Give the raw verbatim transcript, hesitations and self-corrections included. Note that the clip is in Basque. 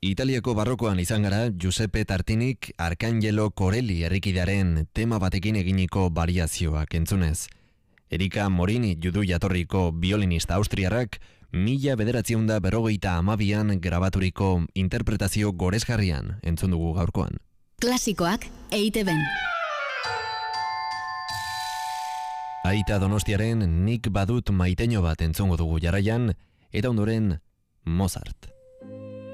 Italiako barrokoan izan gara Giuseppe Tartinik Arcangelo Corelli herrikidearen tema batekin eginiko variazioak entzunez. Erika Morini judu jatorriko biolinista austriarrak mila bederatziehun eta berrogeita hamabian grabaturiko interpretazio goresgarrian entzun dugu gaurkoan. Klasikoak E I Te Ben. Aita Donostiaren Nik badut maiteño bat entzungo dugu jarraian, eta ondoren Mozart.